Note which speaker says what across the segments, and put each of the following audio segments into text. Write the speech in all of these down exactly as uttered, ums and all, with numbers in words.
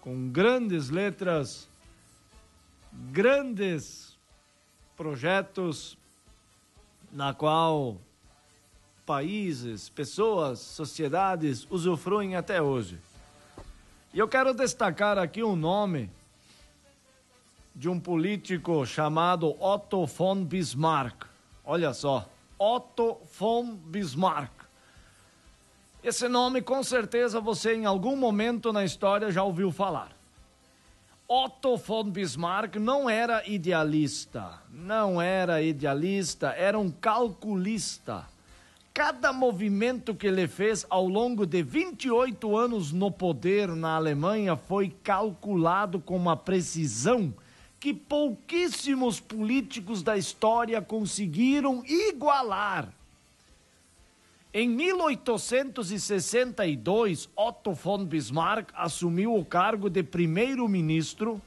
Speaker 1: com grandes letras, grandes projetos, na qual países, pessoas, sociedades usufruem até hoje. E eu quero destacar aqui um nome de um político chamado Otto von Bismarck. Olha só, Otto von Bismarck. Esse nome, com certeza, você em algum momento na história já ouviu falar. Otto von Bismarck não era idealista, não era idealista, era um calculista. Cada movimento que ele fez ao longo de vinte e oito anos no poder na Alemanha foi calculado com uma precisão que pouquíssimos políticos da história conseguiram igualar. Em mil oitocentos e sessenta e dois, Otto von Bismarck assumiu o cargo de primeiro-ministro,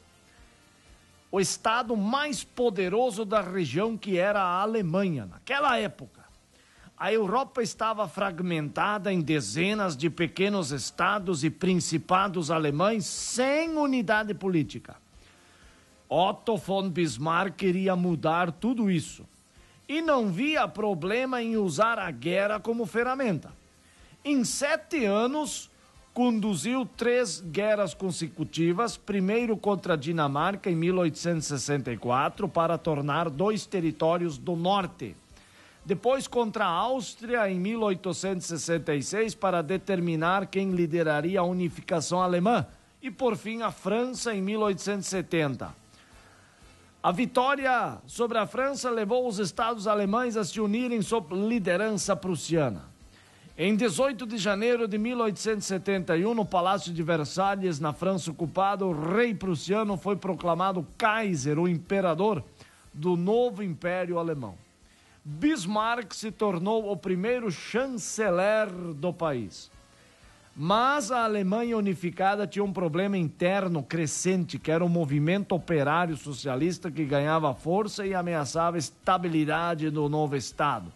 Speaker 1: o estado mais poderoso da região, que era a Alemanha. Naquela época, a Europa estava fragmentada em dezenas de pequenos estados e principados alemães sem unidade política. Otto von Bismarck queria mudar tudo isso e não via problema em usar a guerra como ferramenta. Em sete anos, conduziu três guerras consecutivas, primeiro contra a Dinamarca em mil oitocentos e sessenta e quatro, para tornar dois territórios do norte. Depois contra a Áustria em mil oitocentos e sessenta e seis, para determinar quem lideraria a unificação alemã. E por fim a França em mil oitocentos e setenta. A vitória sobre a França levou os estados alemães a se unirem sob liderança prussiana. Em dezoito de janeiro de mil oitocentos e setenta e um, no Palácio de Versalhes, na França ocupada, o rei prussiano foi proclamado Kaiser, o imperador do novo Império Alemão. Bismarck se tornou o primeiro chanceler do país. Mas a Alemanha unificada tinha um problema interno crescente, que era o movimento operário socialista, que ganhava força e ameaçava a estabilidade do novo Estado.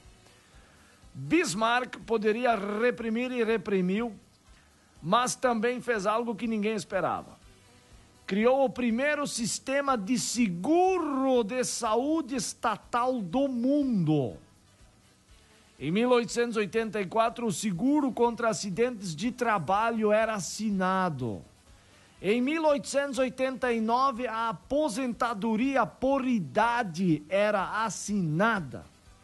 Speaker 1: Bismarck poderia reprimir e reprimiu, mas também fez algo que ninguém esperava. Criou o primeiro sistema de seguro de saúde estatal do mundo. Em mil oitocentos e oitenta e quatro, o seguro contra acidentes de trabalho era assinado. Em mil oitocentos e oitenta e nove, a aposentadoria por idade era assinada.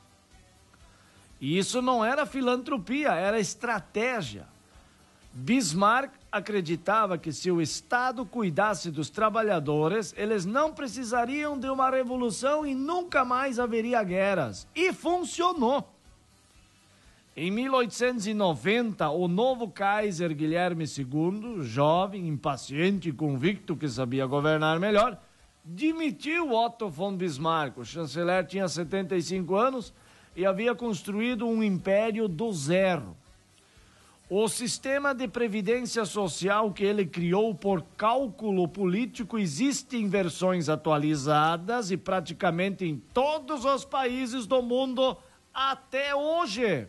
Speaker 1: E isso não era filantropia, era estratégia. Bismarck acreditava que se o Estado cuidasse dos trabalhadores, eles não precisariam de uma revolução e nunca mais haveria guerras. E funcionou. Em mil oitocentos e noventa, o novo Kaiser Guilherme segundo, jovem, impaciente e convicto que sabia governar melhor, demitiu Otto von Bismarck. O chanceler tinha setenta e cinco anos e havia construído um império do zero. O sistema de previdência social que ele criou por cálculo político existe em versões atualizadas e praticamente em todos os países do mundo até hoje.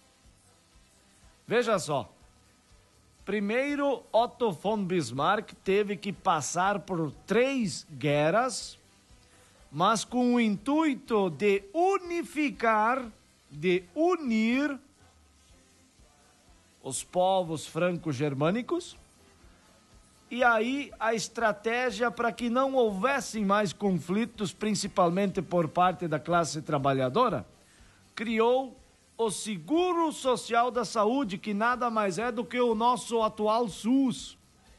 Speaker 1: Veja só, primeiro Otto von Bismarck teve que passar por três guerras, mas com o intuito de unificar, de unir os povos franco-germânicos, e aí a estratégia para que não houvessem mais conflitos, principalmente por parte da classe trabalhadora, criou o Seguro Social da Saúde, que nada mais é do que o nosso atual SUS.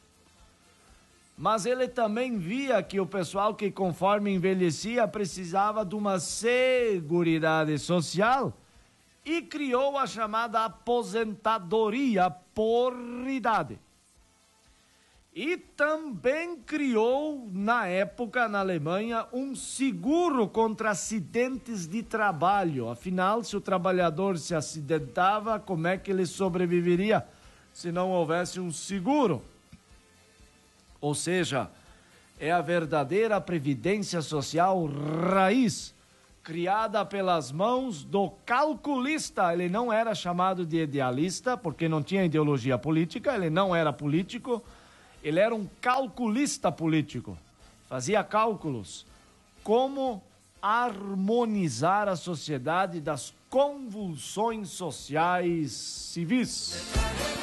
Speaker 1: Mas ele também via que o pessoal que conforme envelhecia precisava de uma seguridade social e criou a chamada aposentadoria por idade. E também criou, na época, na Alemanha, um seguro contra acidentes de trabalho. Afinal, se o trabalhador se acidentava, como é que ele sobreviveria se não houvesse um seguro? Ou seja, é a verdadeira previdência social raiz, criada pelas mãos do calculista. Ele não era chamado de idealista, porque não tinha ideologia política, ele não era político. Ele era um calculista político. Fazia cálculos. Como harmonizar a sociedade das convulsões sociais civis.